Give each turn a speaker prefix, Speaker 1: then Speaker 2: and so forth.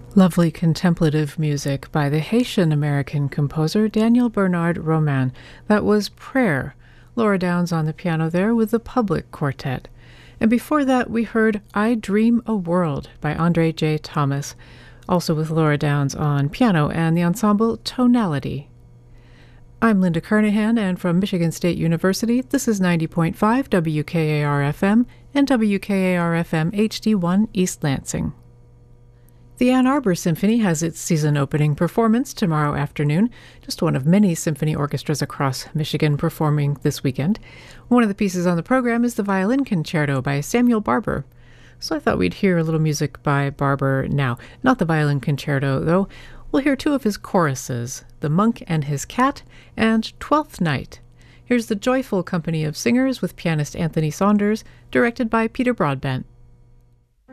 Speaker 1: Lovely contemplative music by the Haitian-American composer Daniel Bernard Roman. That was Prayer. Laura Downs on the piano there with the Public Quartet. And before that, we heard I Dream a World by Andre J. Thomas, also with Laura Downs on piano and the ensemble Tonality. I'm Linda Kernahan, and from Michigan State University, this is 90.5 WKAR-FM and WKAR-FM HD1 East Lansing. The Ann Arbor Symphony has its season opening performance tomorrow afternoon, just one of many symphony orchestras across Michigan performing this weekend. One of the pieces on the program is the Violin Concerto by Samuel Barber. So I thought we'd hear a little music by Barber now. Not the Violin Concerto, though. We'll hear two of his choruses, The Monk and His Cat and Twelfth Night. Here's the joyful company of singers with pianist Anthony Saunders, directed by Peter Broadbent.